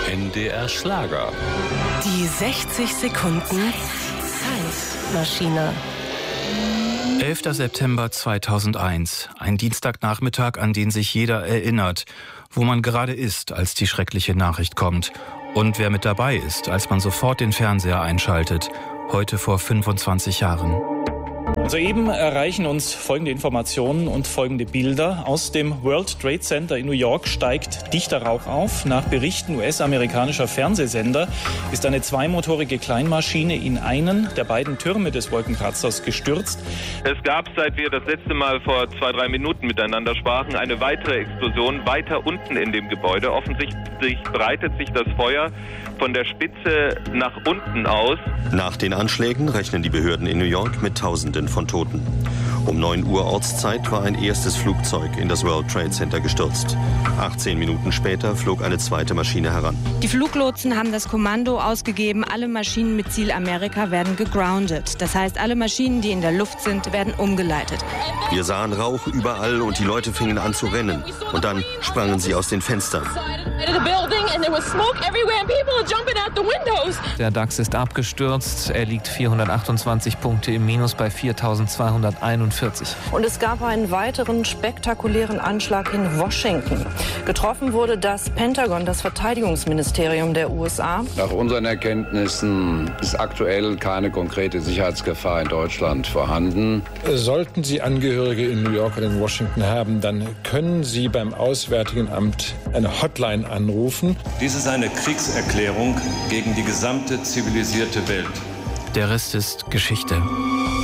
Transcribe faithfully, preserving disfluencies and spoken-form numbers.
N D R Schlager. Die sechzig Sekunden Zeitmaschine. elfter September zweitausendeins. Ein Dienstagnachmittag, an den sich jeder erinnert. Wo man gerade ist, als die schreckliche Nachricht kommt. Und wer mit dabei ist, als man sofort den Fernseher einschaltet. Heute vor fünfundzwanzig Jahren. Soeben erreichen uns folgende Informationen und folgende Bilder. Aus dem World Trade Center in New York steigt dichter Rauch auf. Nach Berichten U S-amerikanischer Fernsehsender ist eine zweimotorige Kleinmaschine in einen der beiden Türme des Wolkenkratzers gestürzt. Es gab, seit wir das letzte Mal vor zwei, drei Minuten miteinander sprachen, eine weitere Explosion weiter unten in dem Gebäude. Offensichtlich breitet sich das Feuer von der Spitze nach unten aus. Nach den Anschlägen rechnen die Behörden in New York mit Tausenden von Toten. Um neun Uhr Ortszeit war ein erstes Flugzeug in das World Trade Center gestürzt. achtzehn Minuten später flog eine zweite Maschine heran. Die Fluglotsen haben das Kommando ausgegeben, alle Maschinen mit Ziel Amerika werden gegroundet. Das heißt, alle Maschinen, die in der Luft sind, werden umgeleitet. Wir sahen Rauch überall und die Leute fingen an zu rennen. Und dann sprangen sie aus den Fenstern. Der DAX ist abgestürzt. Er liegt vierhundertachtundzwanzig Punkte im Minus bei viertausendzweihunderteinundvierzig. Und es gab einen weiteren spektakulären Anschlag in Washington. Getroffen wurde das Pentagon, das Verteidigungsministerium der U S A. Nach unseren Erkenntnissen ist aktuell keine konkrete Sicherheitsgefahr in Deutschland vorhanden. Sollten Sie Angehörige in New York oder in Washington haben, dann können Sie beim Auswärtigen Amt eine Hotline anrufen. Dies ist eine Kriegserklärung gegen die gesamte zivilisierte Welt. Der Rest ist Geschichte.